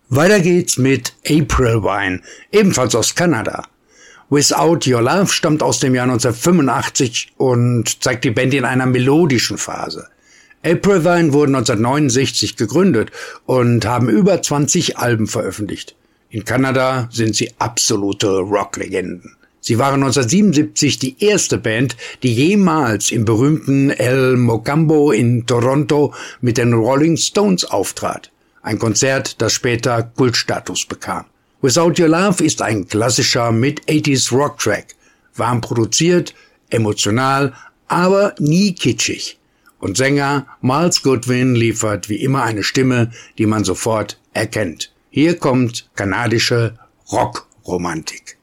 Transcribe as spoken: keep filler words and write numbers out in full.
Weiter geht's mit April Wine, ebenfalls aus Kanada. Without Your Love stammt aus dem Jahr neunzehnhundertfünfundachtzig und zeigt die Band in einer melodischen Phase. April Wine wurden neunzehnhundertneunundsechzig gegründet und haben über zwanzig Alben veröffentlicht. In Kanada sind sie absolute Rocklegenden. Sie waren neunzehnhundertsiebenundsiebzig die erste Band, die jemals im berühmten El Mocambo in Toronto mit den Rolling Stones auftrat. Ein Konzert, das später Kultstatus bekam. Without Your Love ist ein klassischer Mid-achtziger Rock-Track. Warm produziert, emotional, aber nie kitschig. Und Sänger Miles Goodwin liefert wie immer eine Stimme, die man sofort erkennt. Hier kommt kanadische Rockromantik.